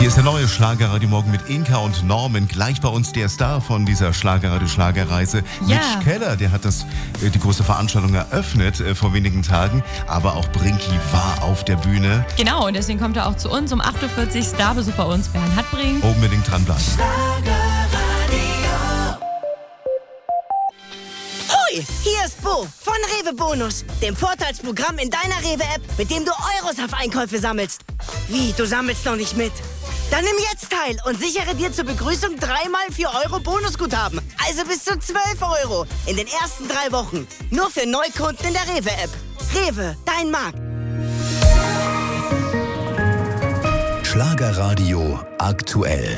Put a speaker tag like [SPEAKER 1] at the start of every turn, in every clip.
[SPEAKER 1] Hier ist der neue Schlagerradio Morgen mit Inka und Norman. Gleich bei uns der Star von dieser Schlagerradio-Schlagerreise.
[SPEAKER 2] Ja.
[SPEAKER 1] Mitch Keller, der hat die große Veranstaltung eröffnet vor wenigen Tagen. Aber auch Brinky war auf der Bühne.
[SPEAKER 2] Genau, und deswegen kommt er auch zu uns. Um 8.40 Uhr Starbesuch bei uns. Bernhard Brink.
[SPEAKER 1] Unbedingt dranbleiben.
[SPEAKER 3] Hoi, hier ist Bo von Rewe Bonus, dem Vorteilsprogramm in deiner Rewe-App, mit dem du Euros auf Einkäufe sammelst. Wie, du sammelst noch nicht mit? Dann nimm jetzt teil und sichere dir zur Begrüßung 3x 4 Euro Bonusguthaben. Also bis zu 12 Euro in den ersten 3 Wochen. Nur für Neukunden in der Rewe-App. Rewe, dein Markt.
[SPEAKER 4] Schlagerradio aktuell.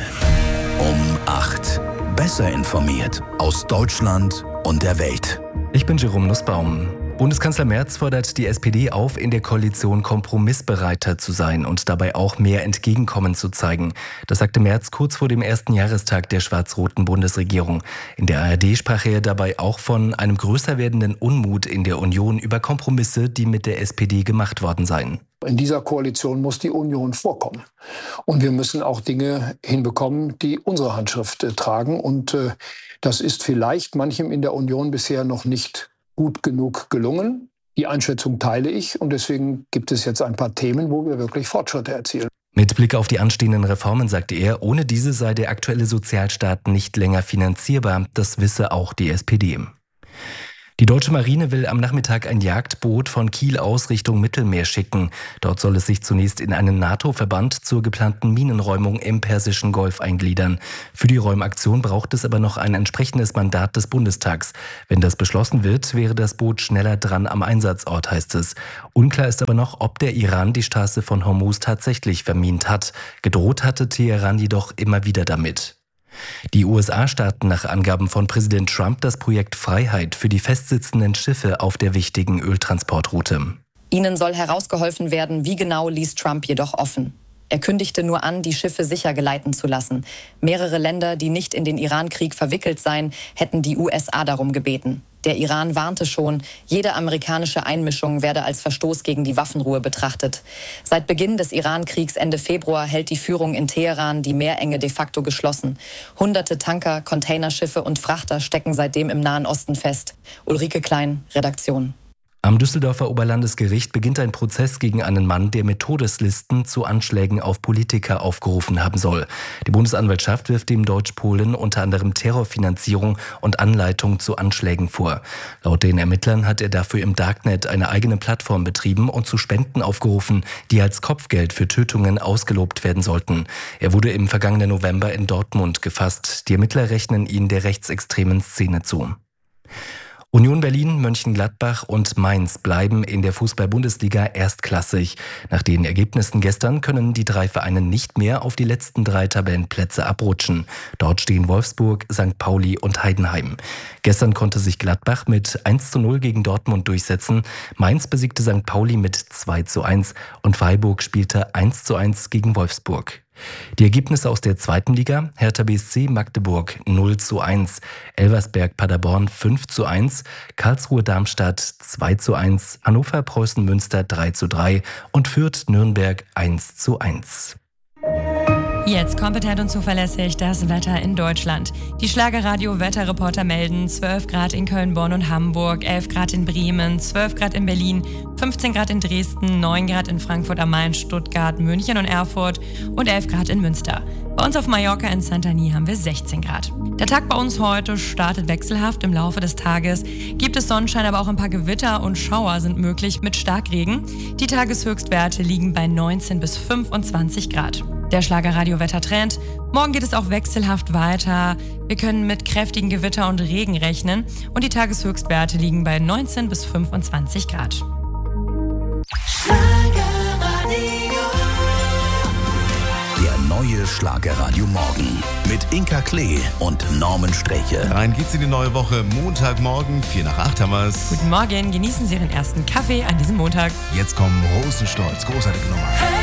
[SPEAKER 4] Um 8. Besser informiert aus Deutschland und der Welt.
[SPEAKER 5] Ich bin Jerome Nussbaum. Bundeskanzler Merz fordert die SPD auf, in der Koalition kompromissbereiter zu sein und dabei auch mehr Entgegenkommen zu zeigen. Das sagte Merz kurz vor dem ersten Jahrestag der schwarz-roten Bundesregierung. In der ARD sprach er dabei auch von einem größer werdenden Unmut in der Union über Kompromisse, die mit der SPD gemacht worden seien.
[SPEAKER 6] In dieser Koalition muss die Union vorkommen. Und wir müssen auch Dinge hinbekommen, die unsere Handschrift tragen. Und das ist vielleicht manchem in der Union bisher noch nicht gut genug gelungen. Die Einschätzung teile ich. Und deswegen gibt es jetzt ein paar Themen, wo wir wirklich Fortschritte erzielen.
[SPEAKER 5] Mit Blick auf die anstehenden Reformen sagte er, ohne diese sei der aktuelle Sozialstaat nicht länger finanzierbar. Das wisse auch die SPD. Die deutsche Marine will am Nachmittag ein Jagdboot von Kiel aus Richtung Mittelmeer schicken. Dort soll es sich zunächst in einen NATO-Verband zur geplanten Minenräumung im Persischen Golf eingliedern. Für die Räumaktion braucht es aber noch ein entsprechendes Mandat des Bundestags. Wenn das beschlossen wird, wäre das Boot schneller dran am Einsatzort, heißt es. Unklar ist aber noch, ob der Iran die Straße von Hormuz tatsächlich vermint hat. Gedroht hatte Teheran jedoch immer wieder damit. Die USA starten nach Angaben von Präsident Trump das Projekt Freiheit für die festsitzenden Schiffe auf der wichtigen Öltransportroute.
[SPEAKER 7] Ihnen soll herausgeholfen werden, wie genau ließ Trump jedoch offen. Er kündigte nur an, die Schiffe sicher geleiten zu lassen. Mehrere Länder, die nicht in den Iran-Krieg verwickelt seien, hätten die USA darum gebeten. Der Iran warnte schon, jede amerikanische Einmischung werde als Verstoß gegen die Waffenruhe betrachtet. Seit Beginn des Iran-Kriegs Ende Februar hält die Führung in Teheran die Meerenge de facto geschlossen. Hunderte Tanker, Containerschiffe und Frachter stecken seitdem im Nahen Osten fest. Ulrike Klein, Redaktion.
[SPEAKER 5] Am Düsseldorfer Oberlandesgericht beginnt ein Prozess gegen einen Mann, der mit Todeslisten zu Anschlägen auf Politiker aufgerufen haben soll. Die Bundesanwaltschaft wirft dem Deutsch-Polen unter anderem Terrorfinanzierung und Anleitung zu Anschlägen vor. Laut den Ermittlern hat er dafür im Darknet eine eigene Plattform betrieben und zu Spenden aufgerufen, die als Kopfgeld für Tötungen ausgelobt werden sollten. Er wurde im vergangenen November in Dortmund gefasst. Die Ermittler rechnen ihn der rechtsextremen Szene zu. Union Berlin, Mönchengladbach und Mainz bleiben in der Fußball-Bundesliga erstklassig. Nach den Ergebnissen gestern können die 3 Vereine nicht mehr auf die letzten 3 Tabellenplätze abrutschen. Dort stehen Wolfsburg, St. Pauli und Heidenheim. Gestern konnte sich Gladbach mit 1:0 gegen Dortmund durchsetzen. Mainz besiegte St. Pauli mit 2:1 und Freiburg spielte 1:1 gegen Wolfsburg. Die Ergebnisse aus der 2. Liga: Hertha BSC Magdeburg 0:1, Elversberg Paderborn 5:1, Karlsruhe Darmstadt 2:1, Hannover Preußen Münster 3:3 und Fürth Nürnberg 1:1.
[SPEAKER 2] Jetzt kompetent und zuverlässig das Wetter in Deutschland. Die Schlagerradio-Wetterreporter melden 12 Grad in Köln, Bonn und Hamburg, 11 Grad in Bremen, 12 Grad in Berlin, 15 Grad in Dresden, 9 Grad in Frankfurt am Main, Stuttgart, München und Erfurt und 11 Grad in Münster. Bei uns auf Mallorca in Santani haben wir 16 Grad. Der Tag bei uns heute startet wechselhaft. Im Laufe des Tages gibt es Sonnenschein, aber auch ein paar Gewitter und Schauer sind möglich mit Starkregen. Die Tageshöchstwerte liegen bei 19 bis 25 Grad. Der Schlagerradio-Wettertrend. Morgen geht es auch wechselhaft weiter. Wir können mit kräftigen Gewitter und Regen rechnen und die Tageshöchstwerte liegen bei 19 bis 25 Grad.
[SPEAKER 4] Der neue Schlagerradio Morgen mit Inka Klee und Norman Streche.
[SPEAKER 1] Rein geht's in die neue Woche. Montagmorgen, 7:45 haben wir's.
[SPEAKER 2] Guten Morgen, genießen Sie Ihren ersten Kaffee an diesem Montag.
[SPEAKER 1] Jetzt kommen Rosenstolz, großartige Nummer.